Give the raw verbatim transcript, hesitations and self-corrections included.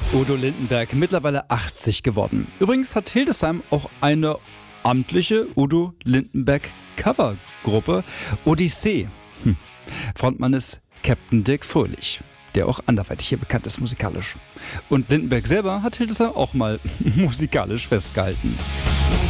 Udo Lindenberg, mittlerweile achtzig geworden. Übrigens hat Hildesheim auch eine amtliche Udo Lindenberg Covergruppe, Odyssee. Hm. Frontmann ist Captain Dirk Fröhlich, der auch anderweitig hier bekannt ist musikalisch. Und Lindenberg selber hat Hildesheim auch mal musikalisch festgehalten.